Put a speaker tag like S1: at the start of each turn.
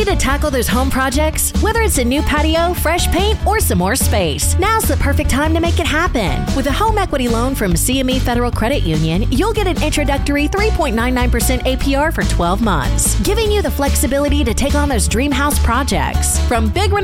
S1: Ready to tackle those home projects? Whether it's a new patio, fresh paint, or some more space, now's the perfect time to make it happen. With a home equity loan from CME Federal Credit Union, you'll get an introductory 3.99% APR for 12 months, giving you the flexibility to take on those dream house projects. From big